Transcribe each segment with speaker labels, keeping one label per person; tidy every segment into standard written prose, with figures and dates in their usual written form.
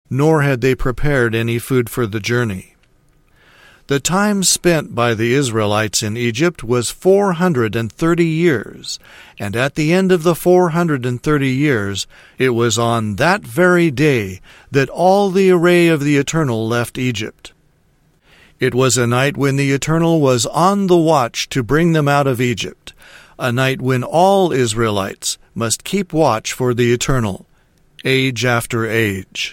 Speaker 1: nor had they prepared any food for the journey. The time spent by the Israelites in Egypt was 430 years, and at the end of the 430 years, it was on that very day that all the array of the Eternal left Egypt. It was a night when the Eternal was on the watch to bring them out of Egypt, a night when all Israelites must keep watch for the Eternal, age after age.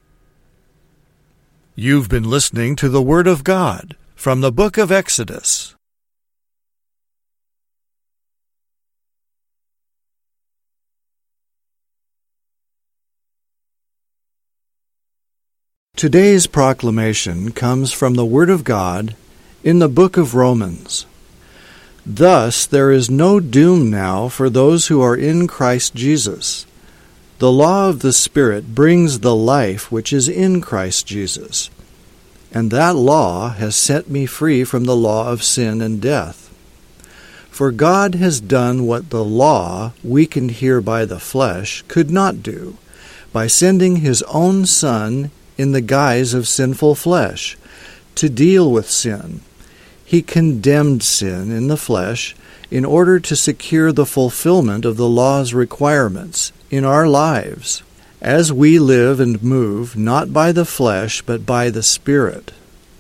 Speaker 1: You've been listening to the Word of God from the book of Exodus. Today's proclamation comes from the Word of God in the book of Romans. Thus there is no doom now for those who are in Christ Jesus. The law of the Spirit brings the life which is in Christ Jesus, and that law has set me free from the law of sin and death. For God has done what the law, weakened here by the flesh, could not do, by sending His own Son in the guise of sinful flesh, to deal with sin. He condemned sin in the flesh in order to secure the fulfillment of the law's requirements in our lives, as we live and move not by the flesh but by the Spirit.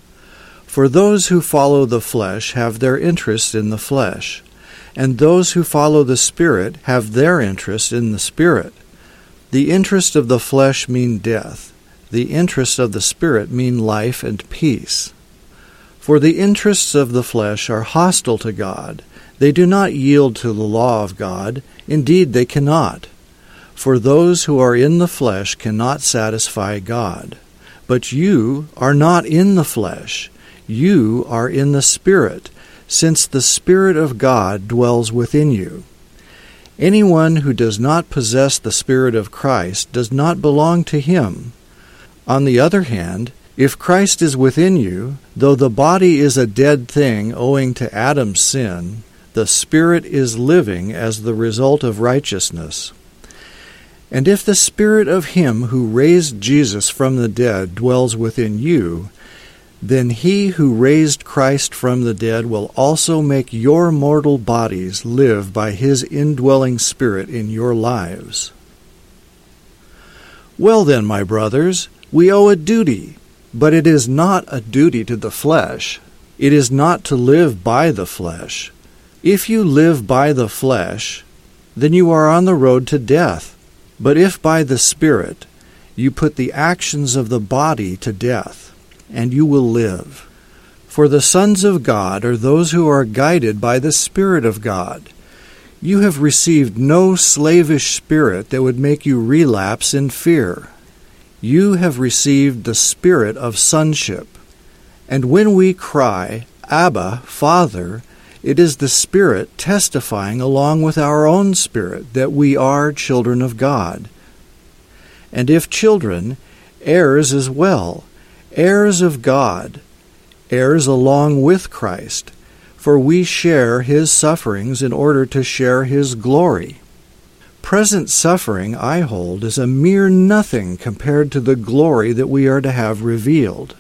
Speaker 1: For those who follow the flesh have their interest in the flesh, and those who follow the Spirit have their interest in the Spirit. The interest of the flesh mean death. The interests of the Spirit mean life and peace. For the interests of the flesh are hostile to God. They do not yield to the law of God. Indeed, they cannot. For those who are in the flesh cannot satisfy God. But you are not in the flesh. You are in the Spirit, since the Spirit of God dwells within you. Anyone who does not possess the Spirit of Christ does not belong to Him. On the other hand, if Christ is within you, though the body is a dead thing owing to Adam's sin, the Spirit is living as the result of righteousness. And if the Spirit of Him who raised Jesus from the dead dwells within you, then He who raised Christ from the dead will also make your mortal bodies live by His indwelling Spirit in your lives. Well then, my brothers, we owe a duty, but it is not a duty to the flesh. It is not to live by the flesh. If you live by the flesh, then you are on the road to death. But if by the Spirit you put the actions of the body to death, and you will live. For the sons of God are those who are guided by the Spirit of God. You have received no slavish spirit that would make you relapse in fear. You have received the Spirit of sonship. And when we cry, Abba, Father, it is the Spirit testifying along with our own spirit that we are children of God. And if children, heirs as well, heirs of God, heirs along with Christ, for we share His sufferings in order to share His glory. Present suffering, I hold, is a mere nothing compared to the glory that we are to have revealed.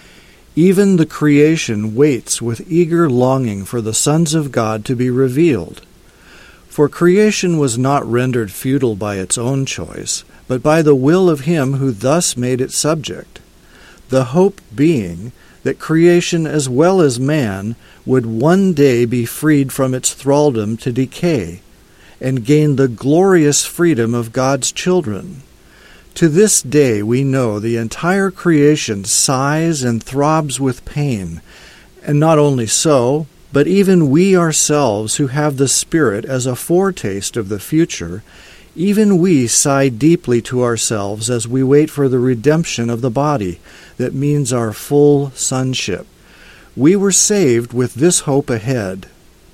Speaker 1: Even the creation waits with eager longing for the sons of God to be revealed. For creation was not rendered futile by its own choice, but by the will of Him who thus made it subject. The hope being that creation as well as man would one day be freed from its thraldom to decay, and gain the glorious freedom of God's children. To this day we know the entire creation sighs and throbs with pain, and not only so, but even we ourselves who have the Spirit as a foretaste of the future, even we sigh deeply to ourselves as we wait for the redemption of the body, that means our full sonship. We were saved with this hope ahead.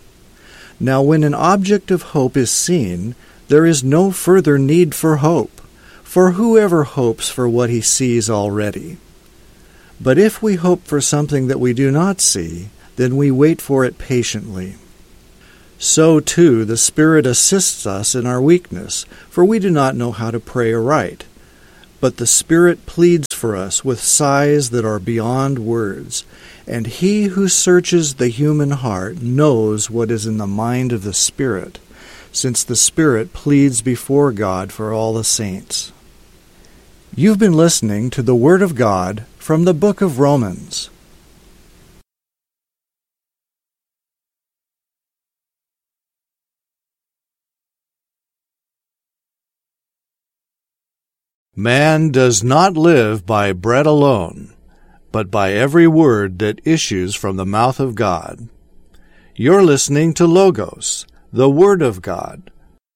Speaker 1: Now when an object of hope is seen, there is no further need for hope, for whoever hopes for what he sees already? But if we hope for something that we do not see, then we wait for it patiently. So too the Spirit assists us in our weakness, for we do not know how to pray aright. But the Spirit pleads for us with sighs that are beyond words, and He who searches the human heart knows what is in the mind of the Spirit, since the Spirit pleads before God for all the saints. You've been listening to the Word of God from the book of Romans. Man does not live by bread alone, but by every word that issues from the mouth of God. You're listening to Logos, the Word of God.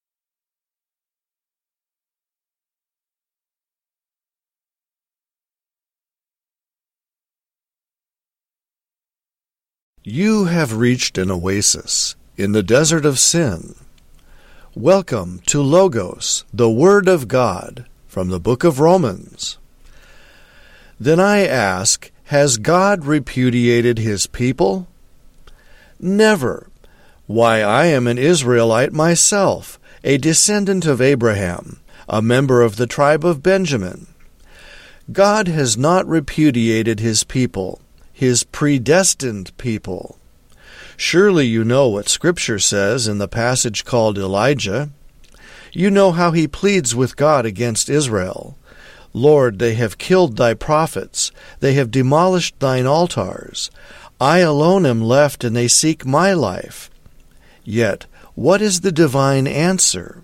Speaker 1: You have reached an oasis in the desert of sin. Welcome to Logos, the Word of God, from the book of Romans. Then I ask, has God repudiated His people? Never. Why, I am an Israelite myself, a descendant of Abraham, a member of the tribe of Benjamin. God has not repudiated His people, His predestined people. Surely you know what Scripture says in the passage called Elijah. You know how he pleads with God against Israel. Lord, they have killed thy prophets. They have demolished thine altars. I alone am left, and they seek my life. Yet, what is the divine answer?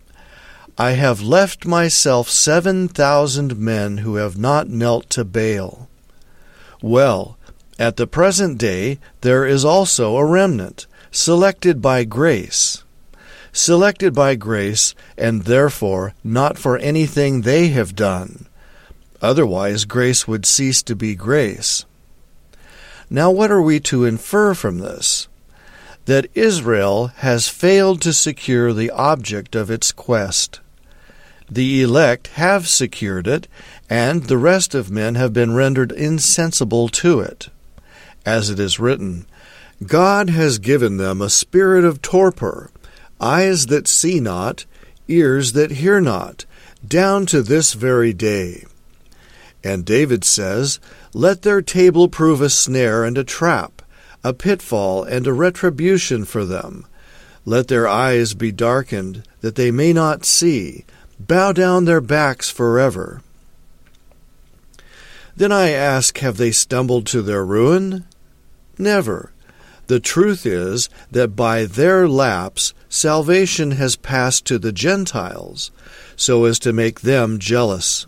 Speaker 1: I have left myself 7,000 men who have not knelt to Baal. Well, at the present day there is also a remnant, selected by grace. Selected by grace, and therefore not for anything they have done. Otherwise grace would cease to be grace. Now what are we to infer from this? That Israel has failed to secure the object of its quest. The elect have secured it, and the rest of men have been rendered insensible to it. As it is written, God has given them a spirit of torpor, eyes that see not, ears that hear not, down to this very day. And David says, let their table prove a snare and a trap, a pitfall and a retribution for them. Let their eyes be darkened, that they may not see, bow down their backs forever. Then I ask, have they stumbled to their ruin? Never. The truth is that by their lapse salvation has passed to the Gentiles, so as to make them jealous.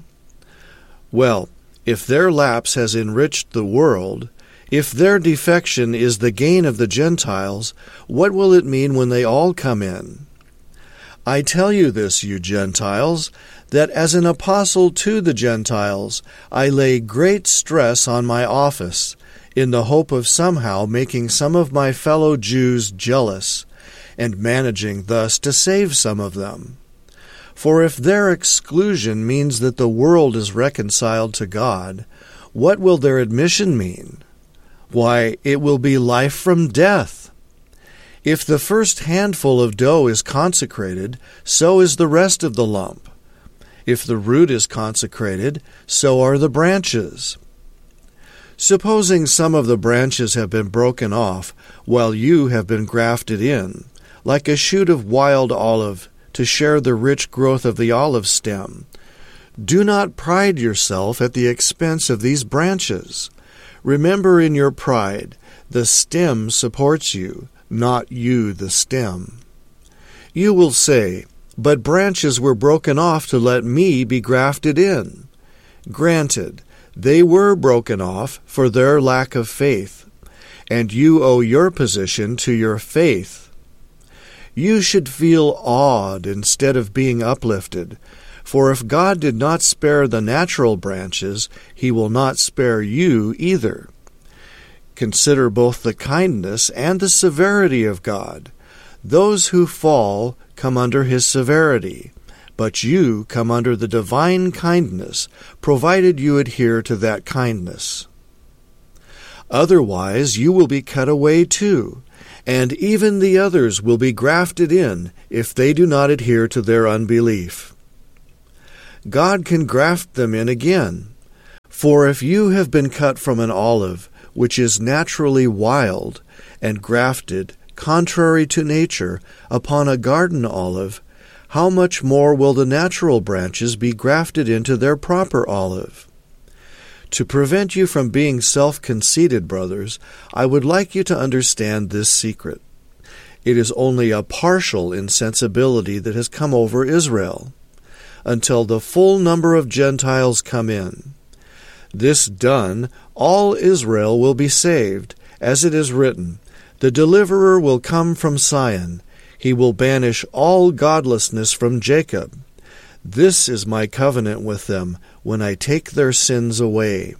Speaker 1: Well, if their lapse has enriched the world, if their defection is the gain of the Gentiles, what will it mean when they all come in? I tell you this, you Gentiles, that as an apostle to the Gentiles, I lay great stress on my office, in the hope of somehow making some of my fellow Jews jealous, and managing thus to save some of them. For if their exclusion means that the world is reconciled to God, what will their admission mean? Why, it will be life from death. If the first handful of dough is consecrated, so is the rest of the lump. If the root is consecrated, so are the branches. Supposing some of the branches have been broken off, while you have been grafted in, like a shoot of wild olive, to share the rich growth of the olive stem. Do not pride yourself at the expense of these branches. Remember in your pride, the stem supports you, not you the stem. You will say, but branches were broken off to let me be grafted in. Granted, they were broken off for their lack of faith, and you owe your position to your faith. You should feel awed instead of being uplifted, for if God did not spare the natural branches, He will not spare you either. Consider both the kindness and the severity of God. Those who fall come under His severity, but you come under the divine kindness, provided you adhere to that kindness. Otherwise you will be cut away too, and even the others will be grafted in if they do not adhere to their unbelief. God can graft them in again. For if you have been cut from an olive, which is naturally wild, and grafted, contrary to nature, upon a garden olive, how much more will the natural branches be grafted into their proper olive? To prevent you from being self-conceited, brothers, I would like you to understand this secret. It is only a partial insensibility that has come over Israel, until the full number of Gentiles come in. This done, all Israel will be saved, as it is written, "The deliverer will come from Sion. He will banish all godlessness from Jacob. This is my covenant with them, when I take their sins away."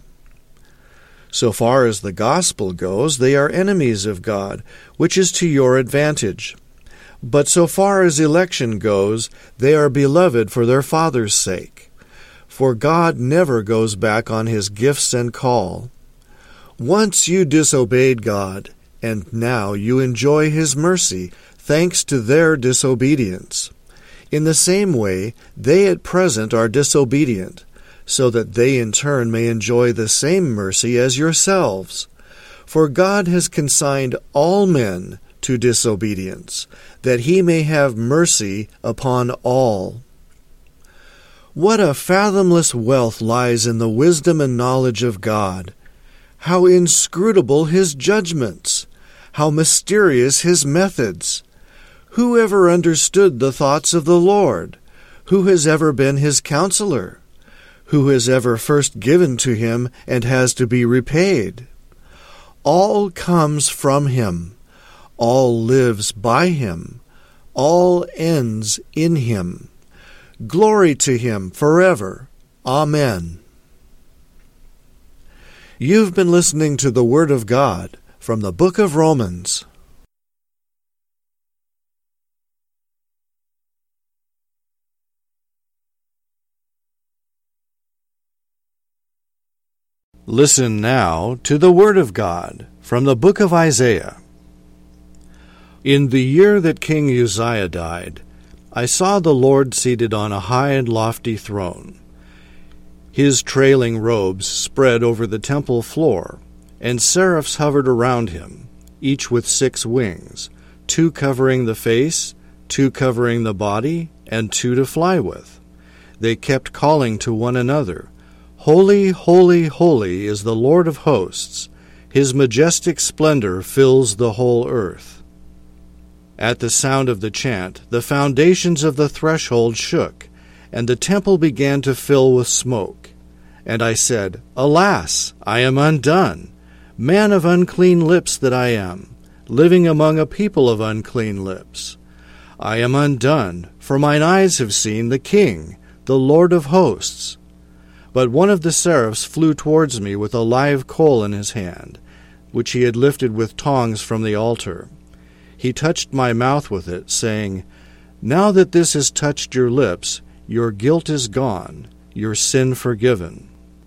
Speaker 1: So far as the gospel goes, they are enemies of God, which is to your advantage. But so far as election goes, they are beloved for their Father's sake. For God never goes back on his gifts and call. Once you disobeyed God, and now you enjoy his mercy, thanks to their disobedience. In the same way, they at present are disobedient, so that they in turn may enjoy the same mercy as yourselves. For God has consigned all men to disobedience, that he may have mercy upon all. What a fathomless wealth lies in the wisdom and knowledge of God! How inscrutable his judgments! How mysterious his methods! Who ever understood the thoughts of the Lord? Who has ever been his counselor? Who has ever first given to him and has to be repaid? All comes from him. All lives by him. All ends in him. Glory to him forever. Amen. You've been listening to the Word of God from the book of Romans. Listen now to the Word of God from the book of Isaiah. In the year that King Uzziah died, I saw the Lord seated on a high and lofty throne. His trailing robes spread over the temple floor, and seraphs hovered around him, each with 6 wings, 2 covering the face, 2 covering the body, and 2 to fly with. They kept calling to one another, "Holy, holy, holy is the Lord of hosts. His majestic splendor fills the whole earth." At the sound of the chant, the foundations of the threshold shook, and the temple began to fill with smoke. And I said, "Alas, I am undone, man of unclean lips that I am, living among a people of unclean lips. I am undone, for mine eyes have seen the King, the Lord of hosts." But one of the seraphs flew towards me with a live coal in his hand, which he had lifted with tongs from the altar. He touched my mouth with it, saying, "Now that this has touched your lips, your guilt is gone, your sin forgiven."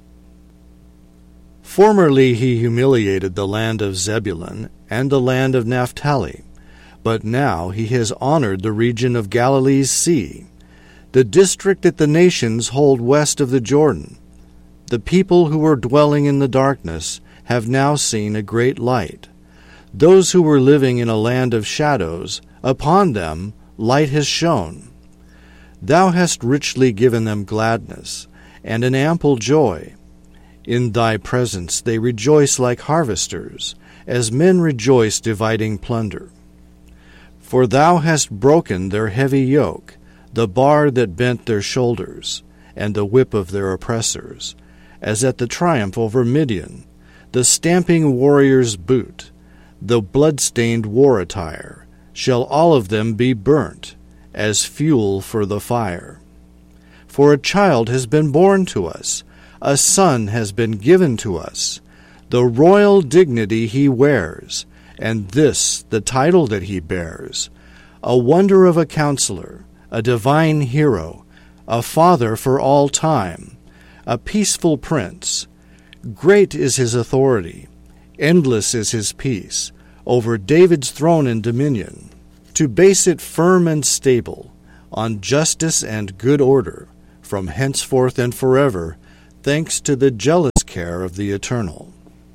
Speaker 1: Formerly he humiliated the land of Zebulun and the land of Naphtali, but now he has honored the region of Galilee's sea, the district that the nations hold west of the Jordan. The people who were dwelling in the darkness have now seen a great light. Those who were living in a land of shadows, upon them light has shone. Thou hast richly given them gladness, and an ample joy. In thy presence they rejoice like harvesters, as men rejoice dividing plunder. For thou hast broken their heavy yoke, the bar that bent their shoulders, and the whip of their oppressors, as at the triumph over Midian, the stamping warrior's boot, the blood-stained war attire, shall all of them be burnt, as fuel for the fire. For a child has been born to us, a son has been given to us. The royal dignity he wears, and this the title that he bears, a wonder of a counselor, a divine hero, a father for all time, a peaceful prince. Great is his authority, endless is his peace, over David's throne and dominion, to base it firm and stable, on justice and good order, from henceforth and forever, thanks to the jealous care of the Eternal.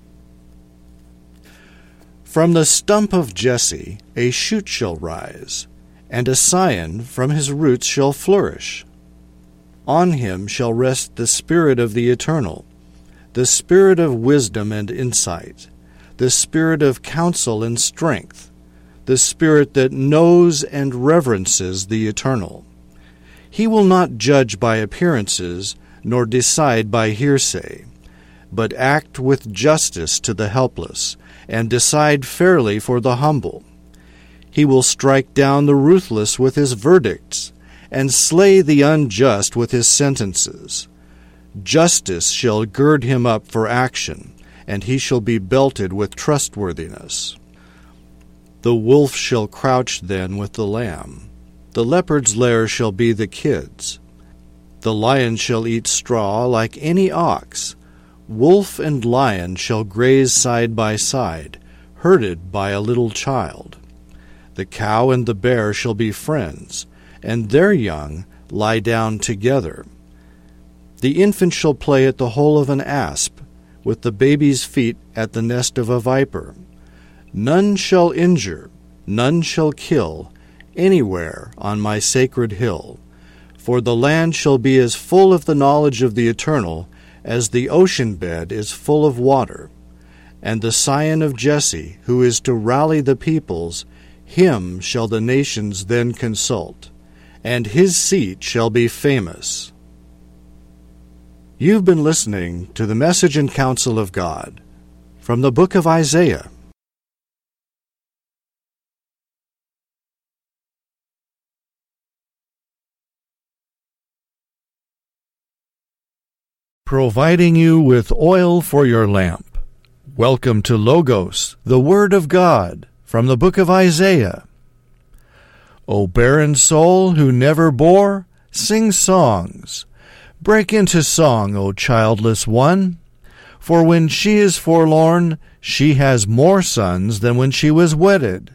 Speaker 1: From the stump of Jesse a shoot shall rise, and a scion from his roots shall flourish. On him shall rest the Spirit of the Eternal, the Spirit of wisdom and insight, the Spirit of counsel and strength, the Spirit that knows and reverences the Eternal. He will not judge by appearances, nor decide by hearsay, but act with justice to the helpless, and decide fairly for the humble. He will strike down the ruthless with his verdicts, and slay the unjust with his sentences. Justice shall gird him up for action, and he shall be belted with trustworthiness. The wolf shall crouch then with the lamb. The leopard's lair shall be the kids. The lion shall eat straw like any ox. Wolf and lion shall graze side by side, herded by a little child. The cow and the bear shall be friends, and their young lie down together. The infant shall play at the hole of an asp, with the baby's feet at the nest of a viper. None shall injure, none shall kill, anywhere on my sacred hill. For the land shall be as full of the knowledge of the Eternal as the ocean bed is full of water. And the scion of Jesse, who is to rally the peoples, him shall the nations then consult, and his seat shall be famous. You've been listening to the Message and Counsel of God from the book of Isaiah. Providing you with oil for your lamp. Welcome to Logos, the Word of God, from the book of Isaiah. O barren soul who never bore, sing songs. Break into song, O childless one. For when she is forlorn, she has more sons than when she was wedded.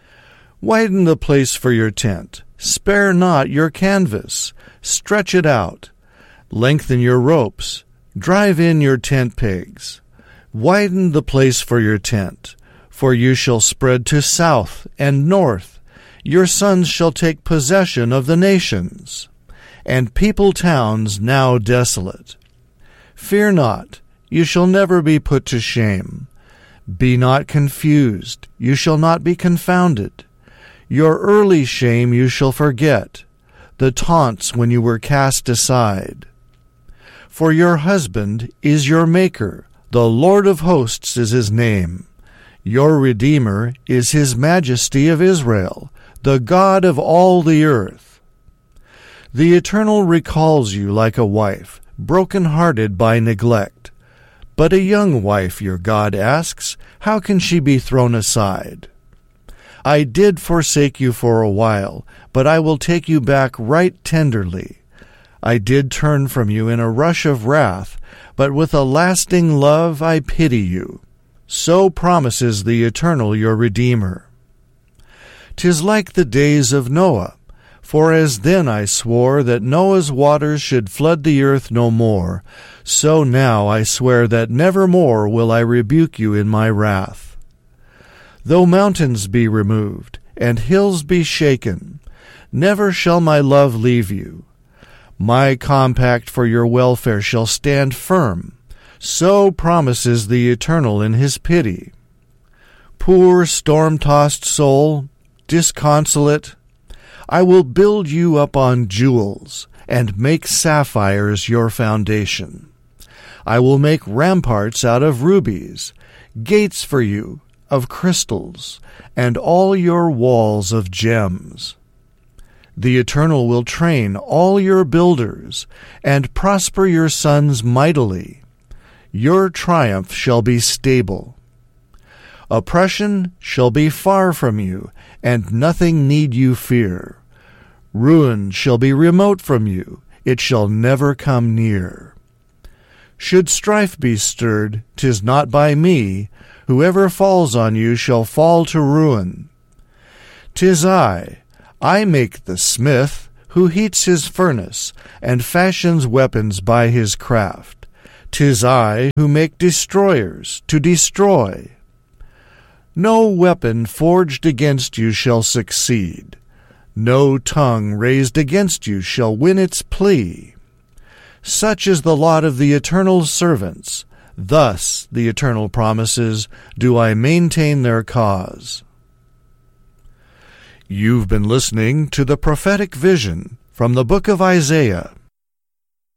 Speaker 1: Widen the place for your tent. Spare not your canvas. Stretch it out. Lengthen your ropes. Drive in your tent pegs. Widen the place for your tent, for you shall spread to south and north. Your sons shall take possession of the nations, and people towns now desolate. Fear not, you shall never be put to shame. Be not confused, you shall not be confounded. Your early shame you shall forget, the taunts when you were cast aside. For your husband is your Maker, the Lord of hosts is his name. Your Redeemer is his majesty of Israel, the God of all the earth. The Eternal recalls you like a wife, broken-hearted by neglect. But a young wife, your God asks, how can she be thrown aside? I did forsake you for a while, but I will take you back right tenderly. I did turn from you in a rush of wrath, but with a lasting love I pity you. So promises the Eternal your Redeemer. 'Tis like the days of Noah, for as then I swore that Noah's waters should flood the earth no more, so now I swear that nevermore will I rebuke you in my wrath. Though mountains be removed, and hills be shaken, never shall my love leave you. My compact for your welfare shall stand firm, so promises the Eternal in his pity. Poor storm-tossed soul, disconsolate, I will build you up on jewels, and make sapphires your foundation. I will make ramparts out of rubies, gates for you of crystals, and all your walls of gems. The Eternal will train all your builders, and prosper your sons mightily. Your triumph shall be stable. Oppression shall be far from you, and nothing need you fear. Ruin shall be remote from you, it shall never come near. Should strife be stirred, 'tis not by me. Whoever falls on you shall fall to ruin. 'Tis I make the smith, who heats his furnace, and fashions weapons by his craft. 'Tis I who make destroyers to destroy. No weapon forged against you shall succeed. No tongue raised against you shall win its plea. Such is the lot of the eternal servants. Thus, the Eternal promises, do I maintain their cause. You've been listening to the prophetic vision from the book of Isaiah.